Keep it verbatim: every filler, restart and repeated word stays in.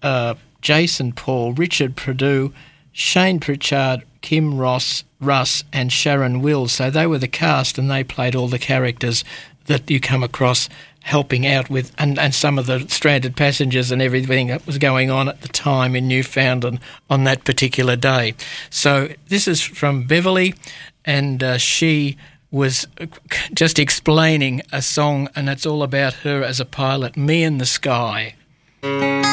uh, Jason Paul, Richard Purdue, Shane Pritchard, Kim Ross, Russ and Sharon Wills. So they were the cast and they played all the characters that you come across helping out with, and, and some of the stranded passengers and everything that was going on at the time in Newfoundland on that particular day. So this is from Beverly, and uh, she was just explaining a song, and it's all about her as a pilot, Me in the Sky.